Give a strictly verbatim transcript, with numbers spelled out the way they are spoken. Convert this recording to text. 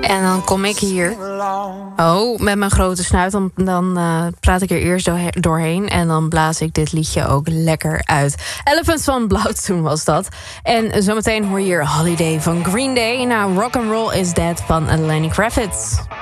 En dan kom ik hier. Oh, met mijn grote snuit. Dan, dan uh, praat ik er eerst doorheen. En dan blaas ik dit liedje ook lekker uit. Elephants van Blauwtsoen was dat. En zometeen hoor je hier Holiday van Green Day. Nou, Rock'n'Roll is Dead van Lenny Kravitz.